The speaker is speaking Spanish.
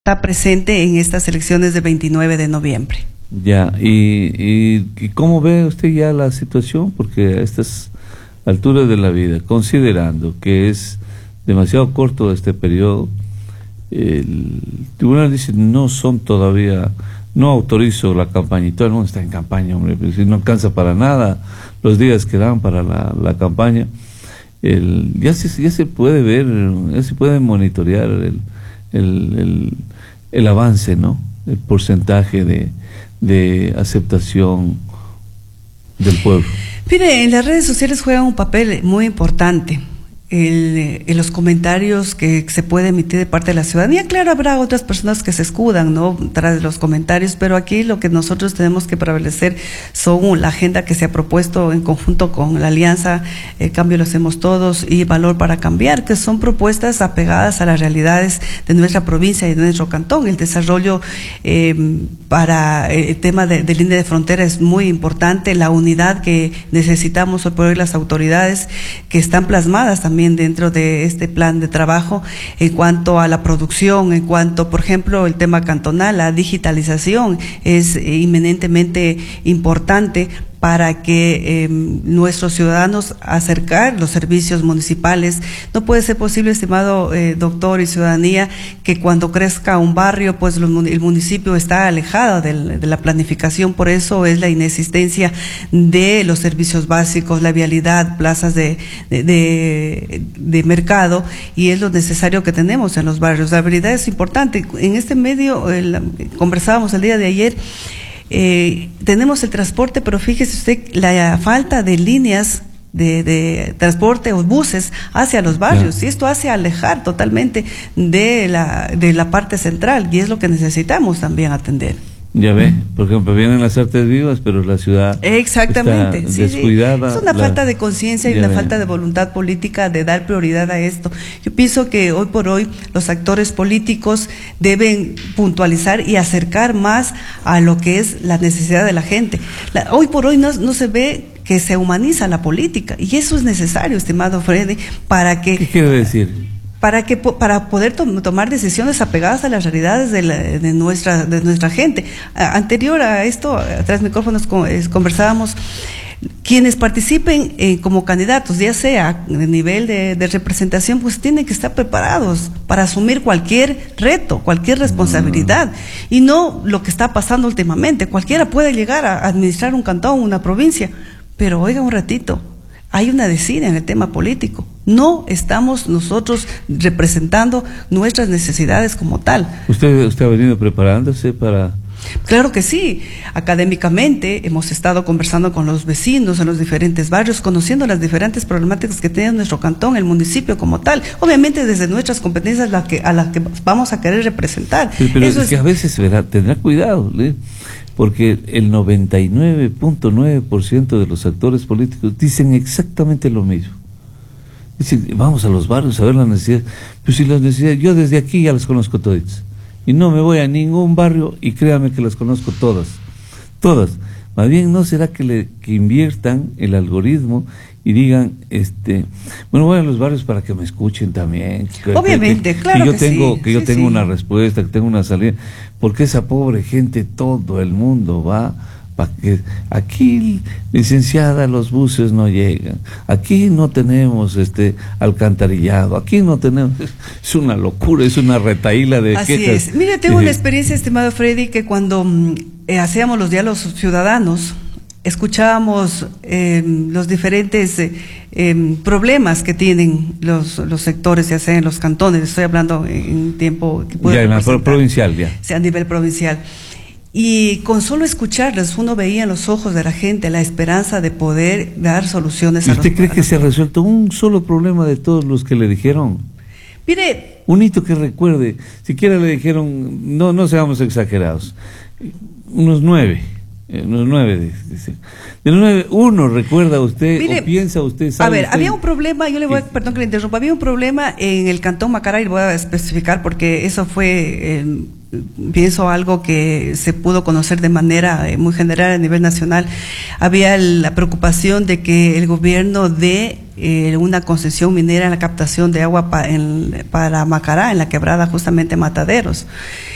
está presente en estas elecciones del 29 de noviembre. Ya, y ¿cómo ve usted ya la situación? Porque a estas alturas de la vida, considerando que es demasiado corto este periodo, el tribunal dice no autorizo la campaña, y todo el mundo está en campaña, hombre, pero si no alcanza para nada los días que dan para la campaña. Ya se puede ver, ya se puede monitorear el avance, ¿no? El porcentaje de aceptación del pueblo. Mire, en las redes sociales juegan un papel muy importante. En los comentarios que se puede emitir de parte de la ciudadanía. Claro, habrá otras personas que se escudan, ¿no?, tras de los comentarios, pero aquí lo que nosotros tenemos que prevalecer son la agenda que se ha propuesto en conjunto con la Alianza El Cambio lo Hacemos Todos y Valor para Cambiar, que son propuestas apegadas a las realidades de nuestra provincia y de nuestro cantón. El desarrollo para el tema de línea de frontera es muy importante, la unidad que necesitamos hoy por hoy las autoridades que están plasmadas también dentro de este plan de trabajo en cuanto a la producción, en cuanto, por ejemplo, el tema cantonal, la digitalización es inminentemente importante para que nuestros ciudadanos acercar los servicios municipales. No puede ser posible, estimado doctor y ciudadanía, que cuando crezca un barrio, pues el municipio está alejado de la planificación. Por eso es la inexistencia de los servicios básicos, la vialidad, plazas de mercado, y es lo necesario que tenemos en los barrios. La vialidad es importante. En este medio, conversábamos el día de ayer, tenemos el transporte, pero fíjese usted la falta de líneas de transporte o buses hacia los barrios, y esto hace alejar totalmente de la parte central, y es lo que necesitamos también atender. Ya ve, por ejemplo, vienen las artes vivas, pero la ciudad exactamente está descuidada. Es una falta de conciencia y una falta de voluntad política de dar prioridad a esto. Yo pienso que hoy por hoy los actores políticos deben puntualizar y acercar más a lo que es la necesidad de la gente. Hoy por hoy no se ve que se humaniza la política, y eso es necesario, estimado Freddy, para que... ¿Qué quiere decir? Para poder tomar decisiones apegadas a las realidades de nuestra gente. Anterior a esto, tras micrófonos conversábamos, quienes participen como candidatos, ya sea a nivel de representación, pues tienen que estar preparados para asumir cualquier reto, cualquier responsabilidad, y no lo que está pasando últimamente. Cualquiera puede llegar a administrar un cantón, una provincia, pero oiga un ratito, hay una desidia en el tema político. No estamos nosotros representando nuestras necesidades como tal. ¿Usted ha venido preparándose para...? Claro que sí. Académicamente hemos estado conversando con los vecinos en los diferentes barrios, conociendo las diferentes problemáticas que tiene nuestro cantón, el municipio como tal. Obviamente desde nuestras competencias a las que vamos a querer representar. Pero es que a veces tendrá cuidado, ¿eh? Porque el 99.9% de los actores políticos dicen exactamente lo mismo. Dicen, vamos a los barrios a ver las necesidades. Pues si las necesidades, yo desde aquí ya las conozco todas. Y no me voy a ningún barrio, y créame que las conozco todas. Más bien, ¿no será que inviertan el algoritmo y digan, bueno, voy a los barrios para que me escuchen también? Obviamente, claro que sí. Que yo tengo una respuesta, que tengo una salida. Porque esa pobre gente, todo el mundo va... Aquí, licenciada, los buses no llegan, aquí no tenemos alcantarillado, aquí no tenemos, es una locura, es una retahíla de Así quejas. Es. Mire, tengo una experiencia, estimado Freddy, que cuando hacíamos los diálogos ciudadanos, escuchábamos los diferentes problemas que tienen los sectores, ya sea en los cantones, estoy hablando en tiempo que ya en la provincial, ya. Sea a nivel provincial. Y con solo escucharles, uno veía en los ojos de la gente la esperanza de poder dar soluciones a los problemas. ¿Usted cree que se ha resuelto un solo problema de todos los que le dijeron? Mire, un hito que recuerde, siquiera le dijeron, no seamos exagerados, unos 9. De los 9, uno recuerda usted, mire, o piensa usted, sabe. A ver, usted, había un problema, perdón que le interrumpa, había un problema en el cantón Macará, y lo voy a especificar porque eso fue, pienso, algo que se pudo conocer de manera muy general a nivel nacional. Había la preocupación de que el gobierno dé una concesión minera en la captación de agua para Macará, en la quebrada justamente Mataderos.